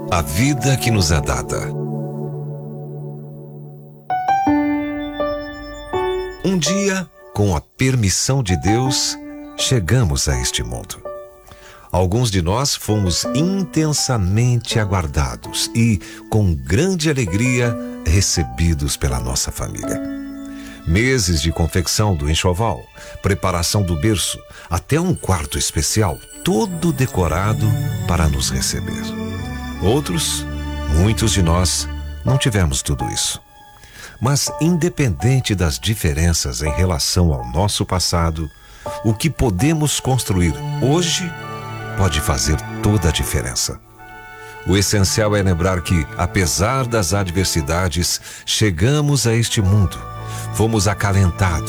A vida que nos é dada. Um dia, com a permissão de Deus, chegamos a este mundo. Alguns de nós fomos intensamente aguardados e, com grande alegria, recebidos pela nossa família. Meses de confecção do enxoval, preparação do berço, até um quarto especial, todo decorado para nos receber. Outros, muitos de nós, não tivemos tudo isso. Mas, independente das diferenças em relação ao nosso passado, o que podemos construir hoje pode fazer toda a diferença. O essencial é lembrar que, apesar das adversidades, chegamos a este mundo, fomos acalentados,